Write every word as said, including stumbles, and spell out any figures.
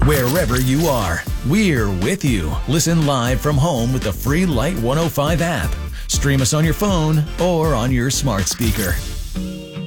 wherever you are. We're with you. Listen live from home with the free Light one oh five app. Stream us on your phone or on your smart speaker.